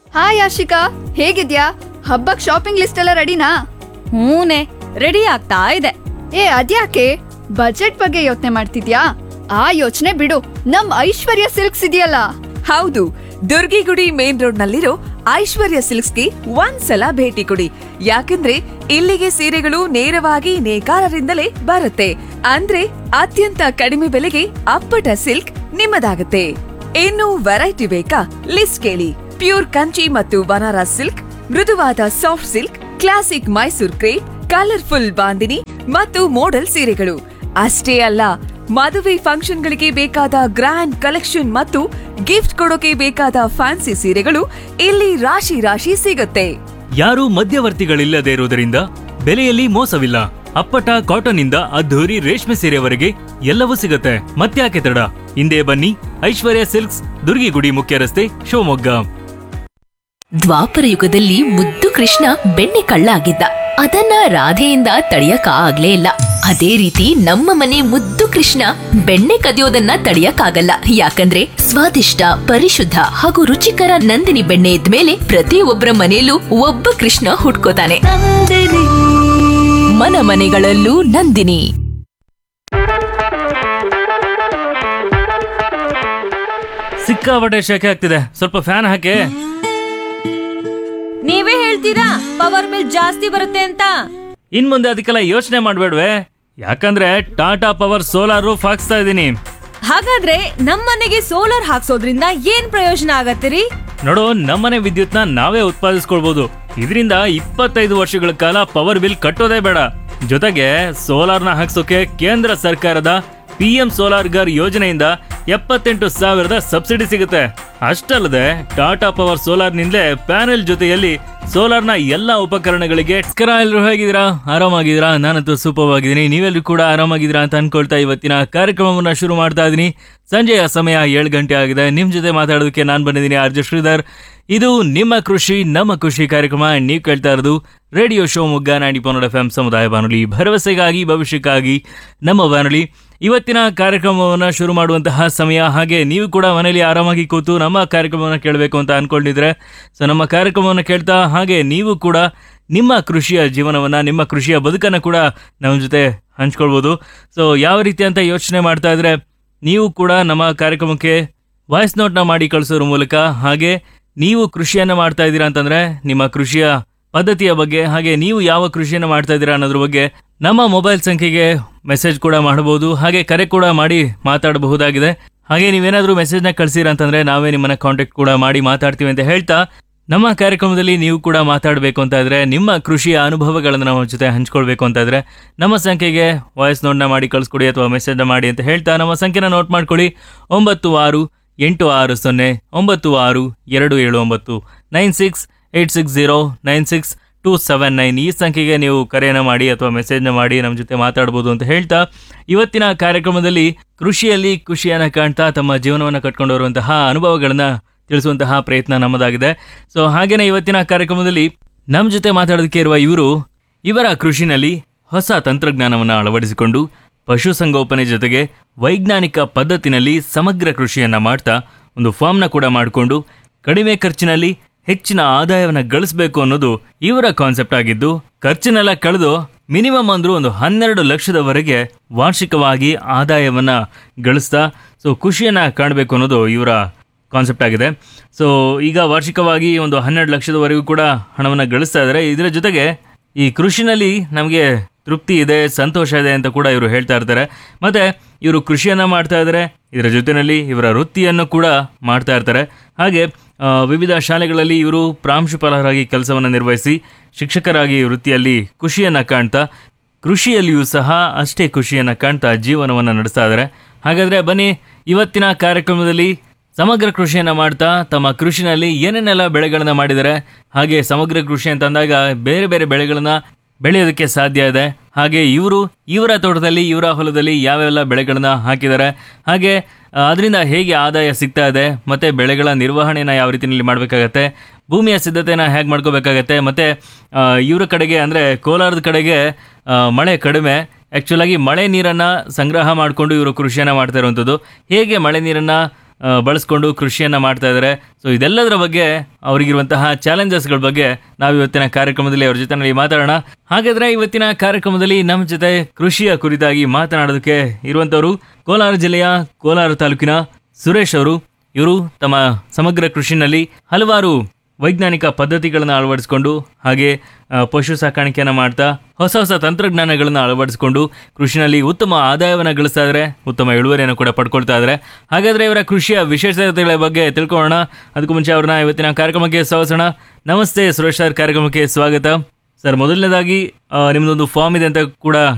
Hi Ashika, ಹೇಗಿದ್ಯಾ? ಹಬ್ಬಕ್ shopping list ಎಲ್ಲ ರೆಡಿನಾ? ಹೂನೆ, ರೆಡಿ ಆಗ್ತಾ ಇದೆ. ಅದ್ಯಾಕೆ ಬಜೆಟ್ ಬಗ್ಗೆ ಯೋಚನೆ ಮಾಡ್ತಿದ್ಯಾ? ಆ ಯೋಚನೆ ಬಿಡು, ನಮ್ ಐಶ್ವರ್ಯ ಸಿಲ್ಕ್ಸ್ ಇದೆಯಲ್ಲ. ಹೌದು, ದುರ್ಗಿಗುಡಿ ಮೇನ್ ರೋಡ್ ನಲ್ಲಿರೋ ಐಶ್ವರ್ಯ ಸಿಲ್ಕ್ಸ್ಗೆ ಒಂದ್ಸಲ ಭೇಟಿ ಕೊಡಿ. ಯಾಕಂದ್ರೆ ಇಲ್ಲಿಗೆ ಸೀರೆಗಳು ನೇರವಾಗಿ ನೇಕಾರರಿಂದಲೇ ಬರುತ್ತೆ. ಅಂದ್ರೆ ಅತ್ಯಂತ ಕಡಿಮೆ ಬೆಲೆಗೆ ಅಪ್ಪಟ ಸಿಲ್ಕ್ ನಿಮ್ಮದಾಗುತ್ತೆ. ಇನ್ನು ವೆರೈಟಿ ಬೇಕಾ? ಲಿಸ್ಟ್ ಕೇಳಿ. ಪ್ಯೂರ್ ಕಂಚಿ ಮತ್ತು ಬನಾರಸ್ ಸಿಲ್ಕ್, ಮೃದುವಾದ soft silk, classic Mysore crepe, colourful bandhani ಮತ್ತು ಮೋಡಲ್ ಸೀರೆಗಳು ಅಷ್ಟೇ ಅಲ್ಲ, ಮದುವೆ ಫಂಕ್ಷನ್ಗಳಿಗೆ ಬೇಕಾದ ಗ್ರ್ಯಾಂಡ್ ಕಲೆಕ್ಷನ್ ಮತ್ತು ಗಿಫ್ಟ್ ಕೊಡೋಕೆ ಬೇಕಾದ ಫ್ಯಾನ್ಸಿ ಸೀರೆಗಳು ಇಲ್ಲಿ ರಾಶಿ ರಾಶಿ ಸಿಗುತ್ತೆ. ಯಾರೂ ಮಧ್ಯವರ್ತಿಗಳಿಲ್ಲದೆ ಇರುವುದರಿಂದ ಬೆಲೆಯಲ್ಲಿ ಮೋಸವಿಲ್ಲ. ಅಪ್ಪಟ ಕಾಟನ್ ಇಂದ ಅದ್ಧೂರಿ ರೇಷ್ಮೆ ಸೀರೆವರೆಗೆ ಎಲ್ಲವೂ ಸಿಗುತ್ತೆ. ಮತ್ತ್ಯಾಕೆ ತಡ? ಹಿಂದೆ ಬನ್ನಿ, ಐಶ್ವರ್ಯ ಸಿಲ್ಕ್ಸ್, ದುರ್ಗಿಗುಡಿ ಮುಖ್ಯ ರಸ್ತೆ, ಶಿವಮೊಗ್ಗ. ದ್ವಾಪರ ಯುಗದಲ್ಲಿ ಮುದ್ದು ಕೃಷ್ಣ ಬೆಣ್ಣೆ ಕಳ್ಳ ಆಗಿದ್ದ. ಅದನ್ನ ರಾಧೆಯಿಂದ ತಡೆಯಕ ಆಗ್ಲೇ ಇಲ್ಲ. ಅದೇ ರೀತಿ ನಮ್ಮ ಮನೆ ಮುದ್ದು ಕೃಷ್ಣ ಬೆಣ್ಣೆ ಕದಿಯೋದನ್ನ ತಡೆಯಕ್ಕಾಗಲ್ಲ. ಯಾಕಂದ್ರೆ ಸ್ವಾದಿಷ್ಟ, ಪರಿಶುದ್ಧ ಹಾಗೂ ರುಚಿಕರ ನಂದಿನಿ ಬೆಣ್ಣೆ ಇದ್ಮೇಲೆ ಪ್ರತಿಯೊಬ್ಬರ ಮನೆಯಲ್ಲೂ ಒಬ್ಬ ಕೃಷ್ಣ ಹುಟ್ಕೋತಾನೆ. ಮನ ಮನೆಗಳಲ್ಲೂ ನಂದಿನಿ. ಸಿಕ್ಕಾಪಟ್ಟೆ ಶೆಕೆ ಆಗ್ತಿದೆ, ಸ್ವಲ್ಪ ಫ್ಯಾನ್ ಹಾಕಿ. ನೀವೇ ಹೇಳ್ತೀರಾ ಪವರ್ ಬಿಲ್ ಜಾಸ್ತಿ ಬರುತ್ತೆ ಅಂತ? ಇನ್ ಮುಂದೆ ಅದಕ್ಕೆಲ್ಲ ಯೋಚನೆ ಮಾಡ್ಬೇಡ್ವೆ, ಯಾಕಂದ್ರೆ ಟಾಟಾ ಪವರ್ ಸೋಲಾರ್ ರೂಫ್ ಹಾಕ್ಸ್ತಾ ಇದೀನಿ. ಹಾಗಾದ್ರೆ ನಮ್ಮನೆಗೆ ಸೋಲಾರ್ ಹಾಕ್ಸೋದ್ರಿಂದ ಏನ್ ಪ್ರಯೋಜನ ಆಗತ್ತಿರಿ? ನೋಡು, ನಮ್ಮನೆ ವಿದ್ಯುತ್ನ ನಾವೇ ಉತ್ಪಾದಿಸ್ಕೊಳ್ಬಹುದು. ಇದರಿಂದ 25 ವರ್ಷಗಳ ಕಾಲ ಪವರ್ ಬಿಲ್ ಕಟ್ಟೋದೇ ಬೇಡ. ಜೊತೆಗೆ ಸೋಲಾರ್ನ ಹಾಕ್ಸೋಕೆ ಕೇಂದ್ರ ಸರ್ಕಾರದ PM ಸೋಲಾರ್ ಗರ್ ಯೋಜನೆಯಿಂದ 78,000 ಸಬ್ಸಿಡಿ ಸಿಗುತ್ತೆ. ಅಷ್ಟಲ್ಲದೆ ಟಾಟಾ ಪವರ್ ಸೋಲಾರ್ ನಿಂದಲೇ ಪ್ಯಾನೆಲ್ ಜೊತೆಯಲ್ಲಿ ಸೋಲಾರ್ನ ಎಲ್ಲಾ ಉಪಕರಣಗಳಿಗೆ. ಎಲ್ಲರೂ ಹೇಗಿದ್ದೀರಾ? ಆರಾಮಾಗಿದ್ದೀರಾ? ನಾನಂತೂ ಸೂಪರ್ ಆಗಿದ್ದೀನಿ. ನೀವೆಲ್ಲರೂ ಕೂಡ ಆರಾಮಾಗಿದ್ದೀರಾ ಅಂತ ಅನ್ಕೊಳ್ತಾ ಇವತ್ತಿನ ಕಾರ್ಯಕ್ರಮವನ್ನ ಶುರು ಮಾಡ್ತಾ ಇದ್ದೀನಿ. ಸಂಜೆಯ ಸಮಯ 7 ಗಂಟೆ ಆಗಿದೆ. ನಿಮ್ ಜೊತೆ ಮಾತಾಡೋದಕ್ಕೆ ನಾನು ಬಂದಿದ್ದೀನಿ, ಆರ್ಜೆ ಶ್ರೀಧರ್. ಇದು ನಿಮ್ಮ ಕೃಷಿ ನಮ್ಮ ಖುಷಿ ಕಾರ್ಯಕ್ರಮ. ನೀವು ಕೇಳ್ತಾ ಇರೋದು ರೇಡಿಯೋ ಶಿವಮೊಗ್ಗ 90.1 FM ಸಮುದಾಯ ಬಾನುಲಿ, ಭರವಸೆಗಾಗಿ ಭವಿಷ್ಯಕ್ಕಾಗಿ ನಮ್ಮ ಬಾನುಲಿ. ಇವತ್ತಿನ ಕಾರ್ಯಕ್ರಮವನ್ನು ಶುರು ಮಾಡುವಂತಹ ಸಮಯ. ಹಾಗೆ ನೀವು ಕೂಡ ಮನೆಯಲ್ಲಿ ಆರಾಮಾಗಿ ಕೂತು ನಮ್ಮ ಕಾರ್ಯಕ್ರಮವನ್ನು ಕೇಳಬೇಕು ಅಂತ ಅನ್ಕೊಂಡಿದ್ರೆ ನಮ್ಮ ಕಾರ್ಯಕ್ರಮವನ್ನು ಕೇಳ್ತಾ ಹಾಗೆ ನೀವು ಕೂಡ ನಿಮ್ಮ ಕೃಷಿಯ ಜೀವನವನ್ನು, ನಿಮ್ಮ ಕೃಷಿಯ ಬದುಕನ್ನು ಕೂಡ ನಮ್ಮ ಜೊತೆ ಹಂಚ್ಕೊಳ್ಬೋದು. ಯಾವ ರೀತಿ ಅಂತ ಯೋಚನೆ ಮಾಡ್ತಾ ಇದ್ರೆ ನೀವು ಕೂಡ ನಮ್ಮ ಕಾರ್ಯಕ್ರಮಕ್ಕೆ ವಾಯ್ಸ್ ನೋಟ್ನ ಮಾಡಿ ಕಳಿಸೋದ್ರ ಮೂಲಕ, ಹಾಗೆ ನೀವು ಕೃಷಿಯನ್ನು ಮಾಡ್ತಾ ಇದ್ದೀರಾ ಅಂತಂದ್ರೆ ನಿಮ್ಮ ಕೃಷಿಯ ಪದ್ಧತಿಯ ಬಗ್ಗೆ, ಹಾಗೆ ನೀವು ಯಾವ ಕೃಷಿಯನ್ನು ಮಾಡ್ತಾ ಇದ್ದೀರಾ ಅನ್ನೋದ್ರ ಬಗ್ಗೆ ನಮ್ಮ ಮೊಬೈಲ್ ಸಂಖ್ಯೆಗೆ ಮೆಸೇಜ್ ಕೂಡ ಮಾಡಬಹುದು. ಹಾಗೆ ಕರೆ ಕೂಡ ಮಾಡಿ ಮಾತಾಡಬಹುದಾಗಿದೆ. ಹಾಗೆ ನೀವೇನಾದ್ರೂ ಮೆಸೇಜ್ನ ಕಳಿಸಿರ ಅಂತಂದ್ರೆ ನಾವೇ ನಿಮ್ಮನ್ನ ಕಾಂಟ್ಯಾಕ್ಟ್ ಕೂಡ ಮಾಡಿ ಮಾತಾಡ್ತೀವಿ ಅಂತ ಹೇಳ್ತಾ, ನಮ್ಮ ಕಾರ್ಯಕ್ರಮದಲ್ಲಿ ನೀವು ಕೂಡ ಮಾತಾಡಬೇಕು ಅಂತ ಇದ್ರೆ, ನಿಮ್ಮ ಕೃಷಿಯ ಅನುಭವಗಳನ್ನು ನಮ್ಮ ಜೊತೆ ಹಂಚ್ಕೊಳ್ಬೇಕು ಅಂತ ಇದ್ರೆ ನಮ್ಮ ಸಂಖ್ಯೆಗೆ ವಾಯ್ಸ್ ನೋಟ್ನ ಮಾಡಿ ಕಳಿಸ್ಕೊಡಿ ಅಥವಾ ಮೆಸೇಜ್ನ ಮಾಡಿ ಅಂತ ಹೇಳ್ತಾ, ನಮ್ಮ ಸಂಖ್ಯೆನ ನೋಟ್ ಮಾಡ್ಕೊಳ್ಳಿ. 9686962779 9686096279 ಈ ಸಂಖ್ಯೆಗೆ ನೀವು ಕರೆಯನ್ನು ಮಾಡಿ ಅಥವಾ ಮೆಸೇಜ್ನ ಮಾಡಿ ನಮ್ಮ ಜೊತೆ ಮಾತಾಡ್ಬೋದು ಅಂತ ಹೇಳ್ತಾ, ಇವತ್ತಿನ ಕಾರ್ಯಕ್ರಮದಲ್ಲಿ ಕೃಷಿಯಲ್ಲಿ ಖುಷಿಯನ್ನು ಕಾಣ್ತಾ ತಮ್ಮ ಜೀವನವನ್ನು ಕಟ್ಕೊಂಡು ಬರುವಂತಹ ಅನುಭವಗಳನ್ನು ತಿಳಿಸುವಂತಹ ಪ್ರಯತ್ನ ನಮ್ಮದಾಗಿದೆ. ಹಾಗೇನೆ ಇವತ್ತಿನ ಕಾರ್ಯಕ್ರಮದಲ್ಲಿ ನಮ್ಮ ಜೊತೆ ಮಾತಾಡೋದಕ್ಕೆ ಇರುವ ಇವರ ಕೃಷಿನಲ್ಲಿ ಹೊಸ ತಂತ್ರಜ್ಞಾನವನ್ನು ಅಳವಡಿಸಿಕೊಂಡು ಪಶುಸಂಗೋಪನೆ ಜೊತೆಗೆ ವೈಜ್ಞಾನಿಕ ಪದ್ಧತಿನಲ್ಲಿ ಸಮಗ್ರ ಕೃಷಿಯನ್ನು ಮಾಡ್ತಾ ಒಂದು ಫಾರ್ಮ್ನ ಕೂಡ ಮಾಡಿಕೊಂಡು ಕಡಿಮೆ ಖರ್ಚಿನಲ್ಲಿ ಹೆಚ್ಚಿನ ಆದಾಯವನ್ನು ಗಳಿಸಬೇಕು ಅನ್ನೋದು ಇವರ ಕಾನ್ಸೆಪ್ಟ್ ಆಗಿದ್ದು, ಖರ್ಚಿನೆಲ್ಲ ಕಳೆದು ಮಿನಿಮಮ್ ಅಂದ್ರೂ ಒಂದು 12 ಲಕ್ಷದವರೆಗೆ ವಾರ್ಷಿಕವಾಗಿ ಆದಾಯವನ್ನ ಗಳಿಸ್ತಾ ಖುಷಿಯನ್ನ ಕಾಣಬೇಕು ಅನ್ನೋದು ಇವರ ಕಾನ್ಸೆಪ್ಟ್ ಆಗಿದೆ. ಈಗ ವಾರ್ಷಿಕವಾಗಿ ಒಂದು 12 ಲಕ್ಷದವರೆಗೂ ಕೂಡ ಹಣವನ್ನು ಗಳಿಸ್ತಾ ಇದ್ದಾರೆ. ಇದರ ಜೊತೆಗೆ ಈ ಕೃಷಿನಲ್ಲಿ ನಮಗೆ ತೃಪ್ತಿ ಇದೆ, ಸಂತೋಷ ಇದೆ ಅಂತ ಕೂಡ ಇವರು ಹೇಳ್ತಾ ಇರ್ತಾರೆ. ಮತ್ತೆ ಇವರು ಕೃಷಿಯನ್ನ ಮಾಡ್ತಾ ಇದ್ದಾರೆ, ಇದರ ಜೊತೆಯಲ್ಲಿ ಇವರ ವೃತ್ತಿಯನ್ನು ಕೂಡ ಮಾಡ್ತಾ ಇರ್ತಾರೆ. ಹಾಗೆ ವಿವಿಧ ಶಾಲೆಗಳಲ್ಲಿ ಇವರು ಪ್ರಾಂಶುಪಾಲರಾಗಿ ಕೆಲಸವನ್ನು ನಿರ್ವಹಿಸಿ ಶಿಕ್ಷಕರಾಗಿ ವೃತ್ತಿಯಲ್ಲಿ ಖುಷಿಯನ್ನು ಕಾಣ್ತಾ, ಕೃಷಿಯಲ್ಲಿಯೂ ಸಹ ಅಷ್ಟೇ ಖುಷಿಯನ್ನು ಕಾಣ್ತಾ ಜೀವನವನ್ನು ನಡೆಸ್ತಾ ಇದ್ದಾರೆ. ಹಾಗಾದರೆ ಬನ್ನಿ, ಇವತ್ತಿನ ಕಾರ್ಯಕ್ರಮದಲ್ಲಿ ಸಮಗ್ರ ಕೃಷಿಯನ್ನು ಮಾಡ್ತಾ ತಮ್ಮ ಕೃಷಿನಲ್ಲಿ ಏನೇನೆಲ್ಲ ಬೆಳೆಗಳನ್ನು ಮಾಡಿದ್ದಾರೆ, ಹಾಗೆ ಸಮಗ್ರ ಕೃಷಿ ಅಂತಂದಾಗ ಬೇರೆ ಬೇರೆ ಬೆಳೆಗಳನ್ನು ಬೆಳೆಯೋದಕ್ಕೆ ಸಾಧ್ಯ ಇದೆ, ಹಾಗೆ ಇವರ ತೋಟದಲ್ಲಿ ಇವರ ಹೊಲದಲ್ಲಿ ಯಾವೆಲ್ಲ ಬೆಳೆಗಳನ್ನ ಹಾಕಿದ್ದಾರೆ, ಹಾಗೆ ಅದರಿಂದ ಹೇಗೆ ಆದಾಯ ಸಿಗ್ತಾ ಇದೆ, ಮತ್ತು ಬೆಳೆಗಳ ನಿರ್ವಹಣೆನ ಯಾವ ರೀತಿಯಲ್ಲಿ ಮಾಡಬೇಕಾಗತ್ತೆ, ಭೂಮಿಯ ಸಿದ್ಧತೆನ ಹೇಗೆ ಮಾಡ್ಕೋಬೇಕಾಗತ್ತೆ, ಮತ್ತು ಇವರ ಕಡೆಗೆ ಅಂದರೆ ಕೋಲಾರದ ಕಡೆಗೆ ಮಳೆ ಕಡಿಮೆ, ಆ್ಯಕ್ಚುಲಾಗಿ ಮಳೆ ನೀರನ್ನು ಸಂಗ್ರಹ ಮಾಡಿಕೊಂಡು ಇವರು ಕೃಷಿಯನ್ನು ಮಾಡ್ತಾ ಇರುವಂಥದ್ದು. ಹೇಗೆ ಮಳೆ ನೀರನ್ನು ಬಳಸ್ಕೊಂಡು ಕೃಷಿಯನ್ನ ಮಾಡ್ತಾ ಇದ್ದಾರೆ. ಸೊ ಇದೆಲ್ಲದರ ಬಗ್ಗೆ ಅವರಿಗಿರುವಂತಹ ಚಾಲೆಂಜಸ್ಗಳ ಬಗ್ಗೆ ನಾವು ಇವತ್ತಿನ ಕಾರ್ಯಕ್ರಮದಲ್ಲಿ ಅವ್ರ ಜೊತೆ ಮಾತಾಡೋಣ. ಹಾಗಾದ್ರೆ ಇವತ್ತಿನ ಕಾರ್ಯಕ್ರಮದಲ್ಲಿ ನಮ್ಮ ಜೊತೆ ಕೃಷಿಯ ಕುರಿತಾಗಿ ಮಾತನಾಡೋದಕ್ಕೆ ಇರುವಂತವರು ಕೋಲಾರ ಜಿಲ್ಲೆಯ ಕೋಲಾರ ತಾಲೂಕಿನ ಸುರೇಶ್ ಅವರು. ಇವರು ತಮ್ಮ ಸಮಗ್ರ ಕೃಷಿನಲ್ಲಿ ಹಲವಾರು ವೈಜ್ಞಾನಿಕ ಪದ್ಧತಿಗಳನ್ನು ಅಳವಡಿಸಿಕೊಂಡು ಹಾಗೆ ಪಶು ಸಾಕಾಣಿಕೆಯನ್ನು ಮಾಡ್ತಾ ಹೊಸ ಹೊಸ ತಂತ್ರಜ್ಞಾನಗಳನ್ನು ಅಳವಡಿಸಿಕೊಂಡು ಕೃಷಿನಲ್ಲಿ ಉತ್ತಮ ಆದಾಯವನ್ನು ಗಳಿಸ್ತಾ ಇದ್ದಾರೆ, ಉತ್ತಮ ಇಳುವರಿಯನ್ನು ಕೂಡ ಪಡ್ಕೊಳ್ತಾ ಇದ್ದಾರೆ. ಹಾಗಾದರೆ ಇವರ ಕೃಷಿಯ ವಿಶೇಷತೆಗಳ ಬಗ್ಗೆ ತಿಳ್ಕೊಳ್ಳೋಣ. ಅದಕ್ಕೂ ಮುಂಚೆ ಅವ್ರನ್ನ ಇವತ್ತಿನ ಕಾರ್ಯಕ್ರಮಕ್ಕೆ ಸ್ವಾಗತಿಸೋಣ. ನಮಸ್ತೆ ಸುರೇಶ್ ಸರ್, ಕಾರ್ಯಕ್ರಮಕ್ಕೆ ಸ್ವಾಗತ ಸರ್. ಮೊದಲನೇದಾಗಿ ನಿಮ್ಮದೊಂದು ಫಾರ್ಮ್ ಇದೆ ಅಂತ ಕೂಡ